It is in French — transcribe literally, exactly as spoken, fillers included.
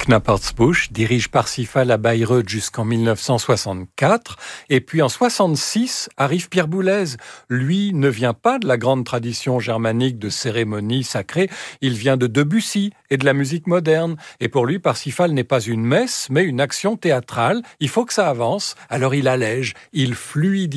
Knappertsbusch dirige Parsifal à Bayreuth jusqu'en mille neuf cent soixante-quatre. Et puis en soixante-six arrive Pierre Boulez. Lui ne vient pas de la grande tradition germanique de cérémonies sacrées. Il vient de Debussy et de la musique moderne. Et pour lui, Parsifal n'est pas une messe, mais une action théâtrale. Il faut que ça avance. Alors il allège, il fluidifie